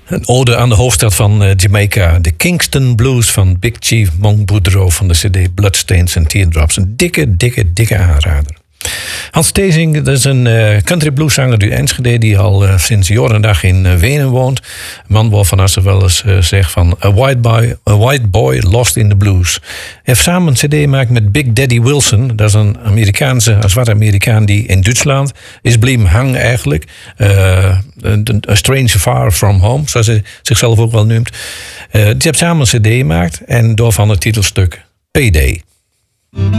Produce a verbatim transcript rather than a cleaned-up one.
Een ode aan de hoofdstad van uh, Jamaica. De Kingston Blues van Big Chief Monk Boudreaux van de cd Bloodstains and Teardrops. Een dikke, dikke, dikke aanrader. Hans Theesing, dat is een uh, country blueszanger uit Enschede... die al uh, sinds jaren en dag in uh, Wenen woont. Een man waarvan als ze wel eens uh, zegt van... A white, boy, a white boy lost in the blues. Hij heeft samen een cd gemaakt met Big Daddy Wilson. Dat is een Amerikaanse, een zwarte Amerikaan die in Duitsland is blijven hangen eigenlijk. Uh, a stranger far from home, zoals hij zichzelf ook wel noemt. Uh, die heeft samen een cd gemaakt en daarvan het titelstuk Payday.